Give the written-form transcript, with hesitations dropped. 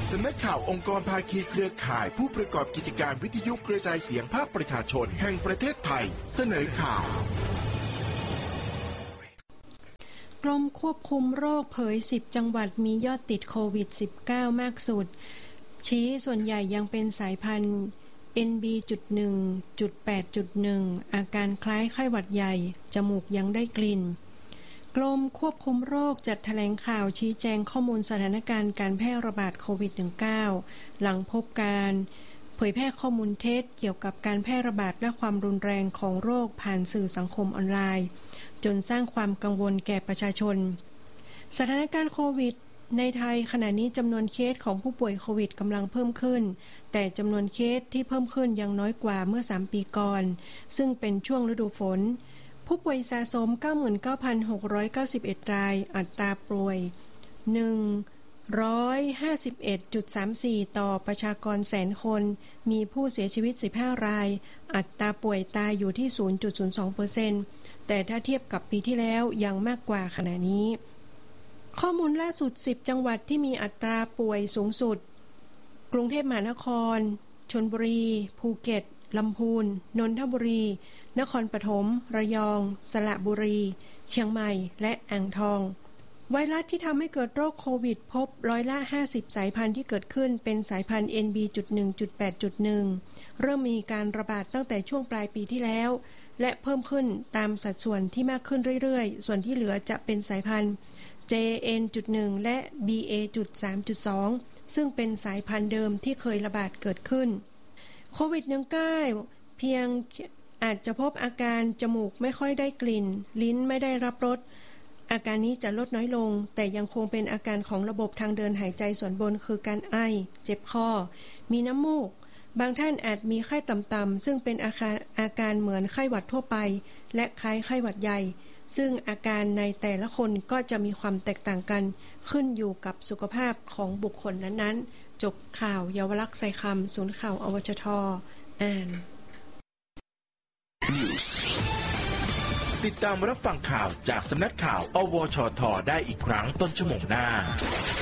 สำนักข่าวองค์กรภาคีเครือข่ายผู้ประกอบกิจการวิทยุกระจายเสียงภาคประชาชนแห่งประเทศไทยเสนอข่าวกรมควบคุมโรคเผย10จังหวัดมียอดติดโควิด -19 มากสุดชี้ส่วนใหญ่ยังเป็นสายพันธุ์ NB.1.8.1 อาการคล้ายไข้หวัดใหญ่จมูกยังได้กลิ่นกรมควบคุมโรคจัดแถลงข่าวชี้แจงข้อมูลสถานการณ์การแพร่ระบาดโควิด -19 หลังพบการเผยแพร่ข้อมูลเท็จเกี่ยวกับการแพร่ระบาดและความรุนแรงของโรคผ่านสื่อสังคมออนไลน์จนสร้างความกังวลแก่ประชาชนสถานการณ์โควิดในไทยขณะนี้จำนวนเคสของผู้ป่วยโควิดกำลังเพิ่มขึ้นแต่จำนวนเคสที่เพิ่มขึ้นยังน้อยกว่าเมื่อ3ปีก่อนซึ่งเป็นช่วงฤดูฝนผู้ป่วยสะสม 99,691 รายอัตราป่วย 151.34 ต่อประชากรแสนคนมีผู้เสียชีวิต15รายอัตราป่วยตายอยู่ที่ 0.02% แต่ถ้าเทียบกับปีที่แล้วยังมากกว่าขณะนี้ข้อมูลล่าสุด10จังหวัดที่มีอัตราป่วยสูงสุดกรุงเทพมหานครชลบุรีภูเก็ตลำพูนนนทบุรีนครปฐมระยองสระบุรีเชียงใหม่และอ่างทองไวรัสที่ทำให้เกิดโรคโควิดพบ50%สายพันธุ์ที่เกิดขึ้นเป็นสายพันธุ์ NB.1.8.1 เริ่มมีการระบาดตั้งแต่ช่วงปลายปีที่แล้วและเพิ่มขึ้นตามสัดส่วนที่มากขึ้นเรื่อยๆส่วนที่เหลือจะเป็นสายพันธุ์ JN.1 และ BA.3.2 ซึ่งเป็นสายพันธุ์เดิมที่เคยระบาดเกิดขึ้นโควิด-19 เพียงอาจจะพบอาการจมูกไม่ค่อยได้กลิ่นลิ้นไม่ได้รับรสอาการนี้จะลดน้อยลงแต่ยังคงเป็นอาการของระบบทางเดินหายใจส่วนบนคือการไอเจ็บคอมีน้ำมูกบางท่านอาจมีไข้ต่ำๆซึ่งเป็นอาการเหมือนไข้หวัดทั่วไปและคล้ายไข้หวัดใหญ่ซึ่งอาการในแต่ละคนก็จะมีความแตกต่างกันขึ้นอยู่กับสุขภาพของบุคคลนั้นๆจบข่าวเยาวลักษณ์ใส่คำศูนย์ข่าวอวชท.อ่านติดตามรับฟังข่าวจากสำนักข่าวอวชท.ได้อีกครั้งต้นชั่วโมงหน้า